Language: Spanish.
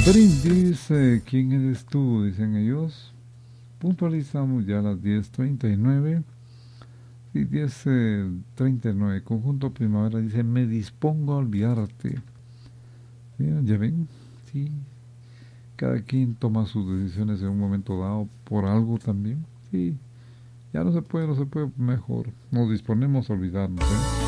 Brindis, ¿quién eres tú? Dicen ellos. Puntualizamos ya a las 10:39. Y 10:39. Conjunto Primavera dice: me dispongo a olvidarte. Ya ven, sí. Cada quien toma sus decisiones en un momento dado por algo también. Sí, ya no se puede, mejor. Nos disponemos a olvidarnos, ¿eh?